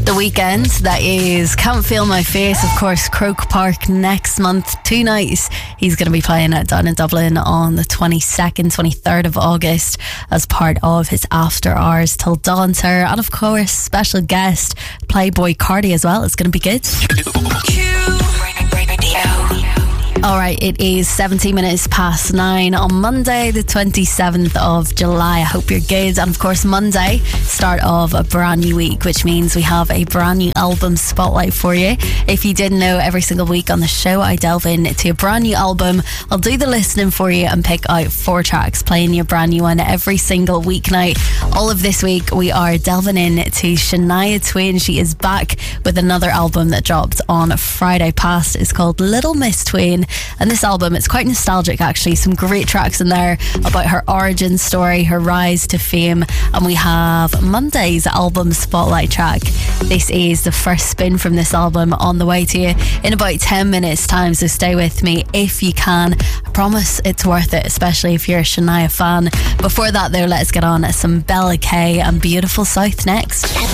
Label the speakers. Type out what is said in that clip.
Speaker 1: The Weekend, that is Can't Feel My Face, of course, Croke Park next month, 2 nights. He's going to be playing it down in Dublin on the 22nd, 23rd of August as part of his After Hours Till Dawn tour. And of course, special guest Playboy Cardi as well. It's going to be good. Alright, it is 17 minutes past 9 on Monday, the 27th of July. I hope you're good. And of course, Monday, start of a brand new week, which means we have a brand new album spotlight for you. If you didn't know, every single week on the show, I delve into a brand new album. I'll do the listening for you and pick out 4 tracks, playing your brand new one every single weeknight. All of this week, we are delving into Shania Twain. She is back with another album that dropped on Friday past. It's called Little Miss Twain. And this album, it's quite nostalgic actually. Some great tracks in there about her origin story, her rise to fame. And we have Monday's album spotlight track. This is the first spin from this album on the way to you in about 10 minutes time, so stay with me if you can. I promise it's worth it, especially if you're a Shania fan. Before that though, let's get on some Bella K and Beautiful South next.